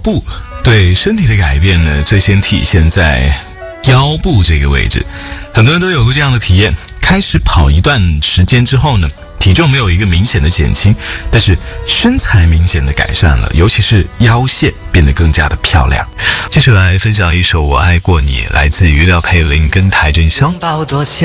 步对身体的改变呢，最先体现在腰部这个位置。很多人都有过这样的体验，开始跑一段时间之后呢，体重没有一个明显的减轻，但是身材明显的改善了，尤其是腰线变得更加的漂亮。接下来分享一首《我爱过你》，来自于廖佩玲跟邰正宵。